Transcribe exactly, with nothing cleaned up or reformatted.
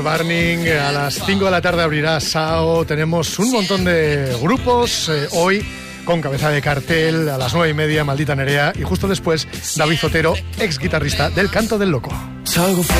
Burning, a las cinco de la tarde abrirá Sao. Tenemos un montón de grupos eh, hoy con cabeza de cartel. A las nueve y media, Maldita Nerea. Y justo después, David Zotero, ex guitarrista del Canto del Loco. Salgo